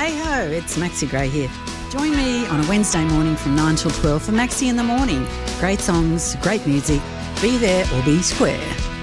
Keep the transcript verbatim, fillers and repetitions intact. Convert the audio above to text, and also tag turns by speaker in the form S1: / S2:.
S1: Hey ho, it's Maxi Gray here. Join me on a Wednesday morning from nine till twelve for Maxi in the Morning. Great songs, great music. Be there or be square.